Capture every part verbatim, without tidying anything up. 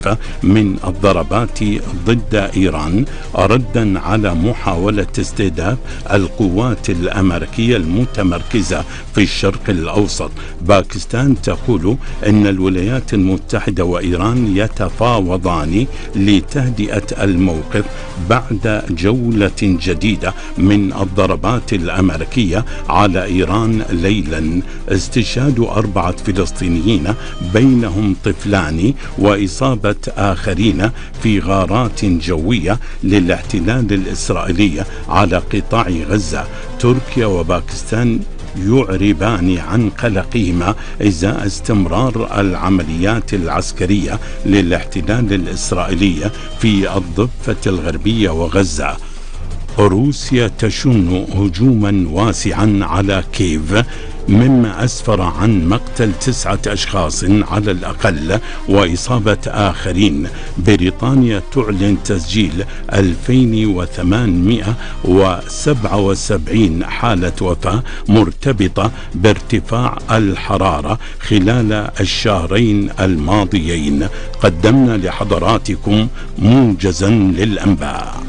من الضربات ضد إيران ردا على محاولة استهداف القوات الأمريكية المتمركزة في الشرق الأوسط. باكستان تقول إن الولايات المتحدة وإيران يتفاوضان لتهدئة الموقف بعد جولة جديدة من الضربات الأمريكية على إيران ليلا. استشهاد أربعة فلسطينيين بينهم طفلان وإصابة آخرين في غارات جوية للاحتلال الإسرائيلي على قطاع غزة. تركيا وباكستان يعربان عن قلقهما إزاء استمرار العمليات العسكرية للاحتلال الإسرائيلي في الضفة الغربية وغزة. روسيا تشن هجوما واسعا على كييف مما أسفر عن مقتل تسعة أشخاص على الأقل وإصابة آخرين. بريطانيا تعلن تسجيل ألفين وثمانمئة وسبعة وسبعين حالة وفاة مرتبطة بارتفاع الحرارة خلال الشهرين الماضيين. قدمنا لحضراتكم موجزا للأنباء.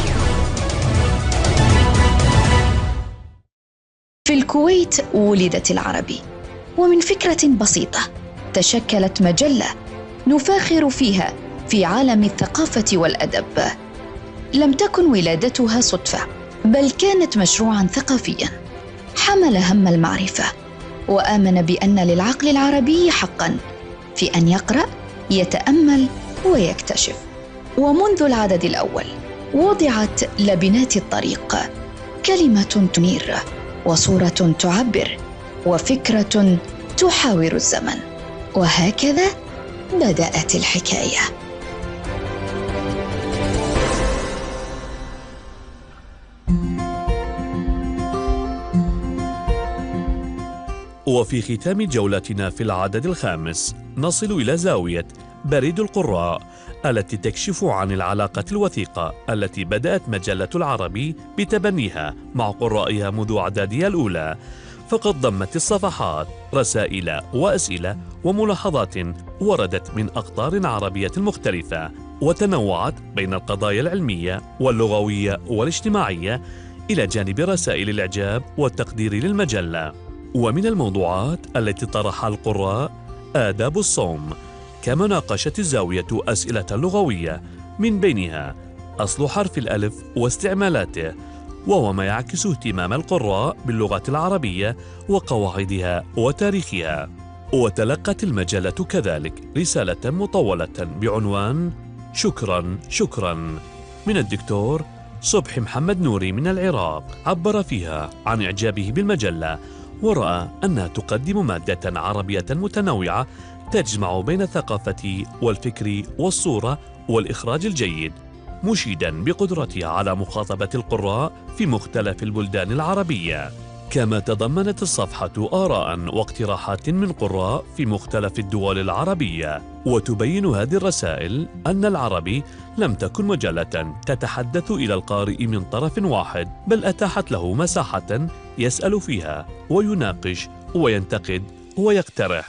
في الكويت ولدت العربي، ومن فكرة بسيطة تشكلت مجلة نفاخر فيها في عالم الثقافة والأدب. لم تكن ولادتها صدفة، بل كانت مشروعاً ثقافياً حمل هم المعرفة، وآمن بأن للعقل العربي حقاً في أن يقرأ، يتأمل ويكتشف. ومنذ العدد الأول وضعت لبنات الطريق، كلمة تنير، وصورة تعبر، وفكرة تحاور الزمن. وهكذا بدأت الحكاية. وفي ختام جولتنا في العدد الخامس نصل إلى زاوية بريد القراء التي تكشف عن العلاقة الوثيقة التي بدأت مجلة العربي بتبنيها مع قرائها منذ أعدادها الأولى. فقد ضمت الصفحات رسائل وأسئلة وملاحظات وردت من أقطار عربية مختلفة، وتنوعت بين القضايا العلمية واللغوية والاجتماعية إلى جانب رسائل الإعجاب والتقدير للمجلة. ومن الموضوعات التي طرحها القراء آداب الصوم، كما ناقشت الزاوية أسئلة لغوية من بينها أصل حرف الألف واستعمالاته، وهو ما يعكس اهتمام القراء باللغة العربية وقواعدها وتاريخها. وتلقت المجلة كذلك رسالة مطولة بعنوان شكرا شكرا من الدكتور صبحي محمد نوري من العراق، عبر فيها عن إعجابه بالمجلة، ورأى أنها تقدم مادة عربية متنوعة تجمع بين الثقافة والفكر والصورة والإخراج الجيد، مشيدا بقدرتها على مخاطبة القراء في مختلف البلدان العربية. كما تضمنت الصفحة آراء واقتراحات من قراء في مختلف الدول العربية. وتبين هذه الرسائل أن العربي لم تكن مجلة تتحدث إلى القارئ من طرف واحد، بل أتاحت له مساحة يسأل فيها ويناقش وينتقد ويقترح،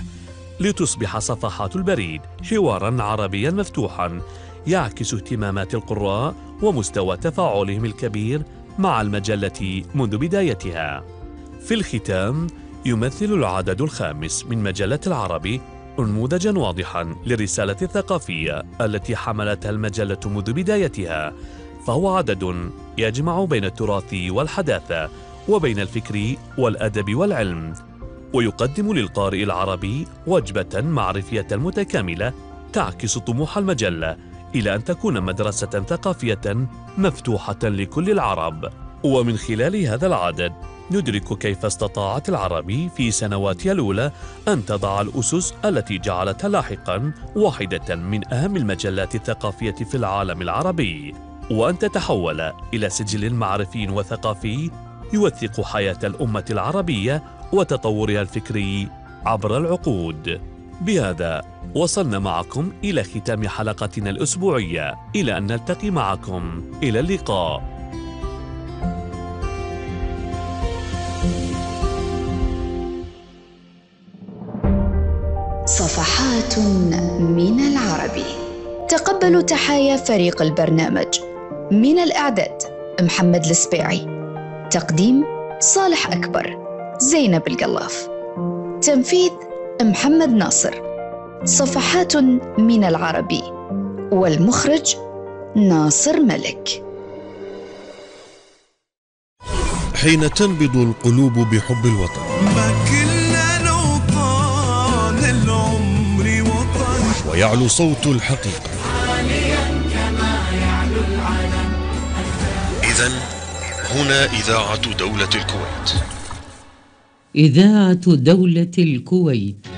لتصبح صفحات البريد حوارا عربيا مفتوحا يعكس اهتمامات القراء ومستوى تفاعلهم الكبير مع المجلة منذ بدايتها. في الختام، يمثل العدد الخامس من مجلة العربي نموذجا واضحا للرسالة الثقافية التي حملتها المجلة منذ بدايتها، فهو عدد يجمع بين التراث والحداثة وبين الفكر والأدب والعلم، ويقدم للقارئ العربي وجبة معرفية متكاملة تعكس طموح المجلة إلى أن تكون مدرسة ثقافية مفتوحة لكل العرب. ومن خلال هذا العدد ندرك كيف استطاعت العربي في سنواتها الأولى أن تضع الأسس التي جعلتها لاحقا واحدة من أهم المجلات الثقافية في العالم العربي، وأن تتحول إلى سجل معرفي وثقافي يوثق حياة الأمة العربية وتطورها الفكري عبر العقود. بهذا وصلنا معكم إلى ختام حلقتنا الأسبوعية، إلى أن نلتقي معكم. إلى اللقاء. صفحات من العربي. تقبلوا تحايا فريق البرنامج. من الإعداد محمد السبيعي، تقديم صالح أكبر، زينب القلاف، تنفيذ محمد ناصر، صفحات من العربي، والمخرج ناصر ملك. حين تنبض القلوب بحب الوطن، ما كلنا نوطن العمر وطن، ويعلو صوت الحقيقة عاليا كما يعلو العلم. إذن هنا إذاعة دولة الكويت. إذاعة دولة الكويت.